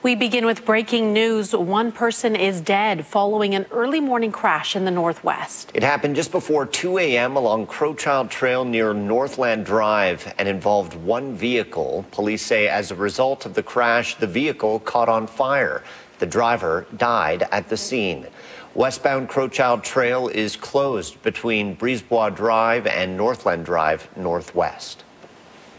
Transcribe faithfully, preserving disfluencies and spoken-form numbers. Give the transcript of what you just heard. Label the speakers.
Speaker 1: We begin with breaking news. One person is dead following an early morning crash in the Northwest.
Speaker 2: It happened just before two a m along Crowchild Trail near Northland Drive and involved one vehicle. Police say as a result of the crash, the vehicle caught on fire. The driver died at the scene. Westbound Crowchild Trail is closed between Brisebois Drive and Northland Drive Northwest.